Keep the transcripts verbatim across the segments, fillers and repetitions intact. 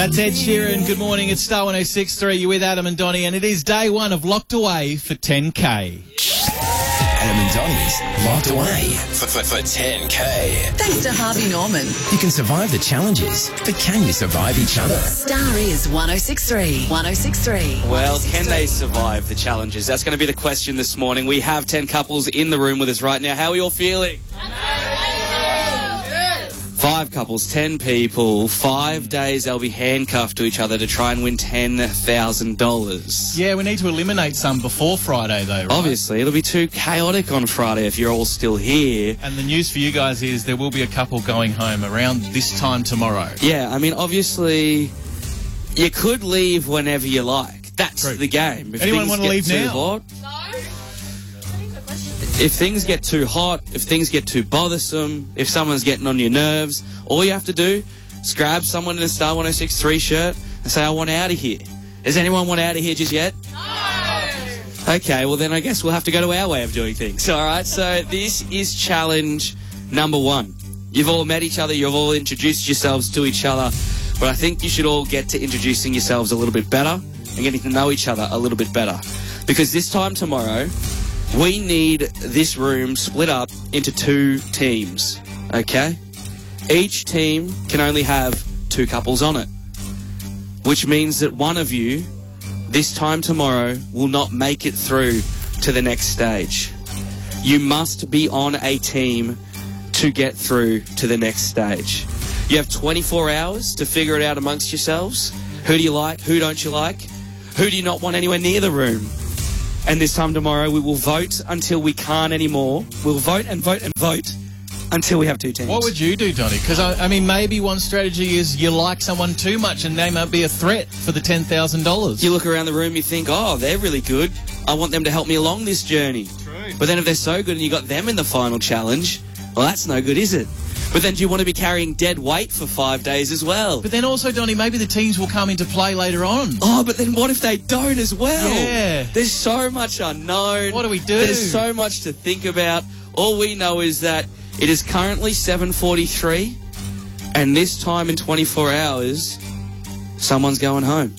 That's Ed Sheeran. Good morning. It's Star one oh six point three. You're with Adam and Donnie, and it is day one of Locked Away for ten K. Adam and Donnie's Locked Away for, for, for ten K. Thanks to Harvey Norman. You can survive the challenges, but can you survive each other? Star is one oh six point three. one oh six point three. Well, can they survive the challenges? That's going to be the question this morning. We have ten couples in the room with us right now. How are you all feeling? Five couples, ten people, five days they'll be handcuffed to each other to try and win ten thousand dollars. Yeah, we need to eliminate some before Friday, though, right? Obviously, it'll be too chaotic on Friday if you're all still here. And the news for you guys is there will be a couple going home around this time tomorrow. Yeah, I mean, obviously, you could leave whenever you like. That's True. the game. If Anyone things want to get leave too now? hot- If things get too hot, if things get too bothersome, if someone's getting on your nerves, all you have to do is grab someone in a Star one oh six point three shirt and say, I want out of here. Does anyone want out of here just yet? No! Okay, well then I guess we'll have to go to our way of doing things. All right, so this is challenge number one. You've all met each other, you've all introduced yourselves to each other, but I think you should all get to introducing yourselves a little bit better and getting to know each other a little bit better. Because this time tomorrow, we need this room split up into two teams, okay? Each team can only have two couples on it, which means that one of you, this time tomorrow, will not make it through to the next stage. You must be on a team to get through to the next stage. You have twenty-four hours to figure it out amongst yourselves. Who do you like? Who don't you like? Who do you not want anywhere near the room? And this time tomorrow, we will vote until we can't anymore. We'll vote and vote and vote until we have two teams. What would you do, Donnie? Because, I, I mean, maybe one strategy is you like someone too much and they might be a threat for the ten thousand dollars. You look around the room, you think, oh, they're really good. I want them to help me along this journey. True. But then if they're so good and you got them in the final challenge, well, that's no good, is it? But then do you want to be carrying dead weight for five days as well? But then also, Donnie, maybe the teams will come into play later on. Oh, but then what if they don't as well? Yeah. There's so much unknown. What do we do? There's so much to think about. All we know is that it is currently seven forty-three, and this time in twenty-four hours, someone's going home.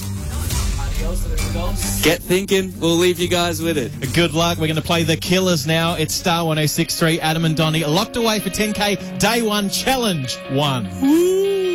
Get thinking. We'll leave you guys with it. Good luck. We're going to play The Killers now. It's Star one oh six point three. Adam and Donnie locked away for ten K. Day one, challenge one. Woo!